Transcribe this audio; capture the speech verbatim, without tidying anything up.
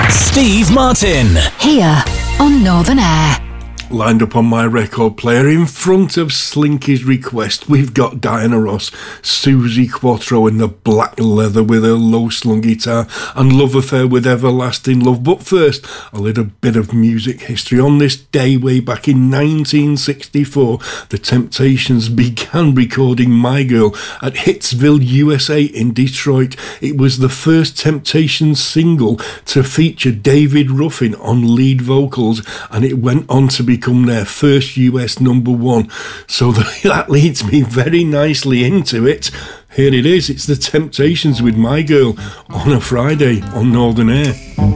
Steve Martin. Here on Northern Air. Lined up on my record player in front of Slinky's request, we've got Diana Ross, Susie Quattro in the black leather with her low-slung guitar, and Love Affair with Everlasting Love. But first, a little bit of music history. On this day way back in nineteen sixty-four, the Temptations began recording My Girl at Hitsville, U S A in Detroit. It was the first Temptations single to feature David Ruffin on lead vocals, and it went on to be become their first U S number one. So that leads me very nicely into it. Here it is, it's the Temptations with My Girl on a Friday on Northern Air.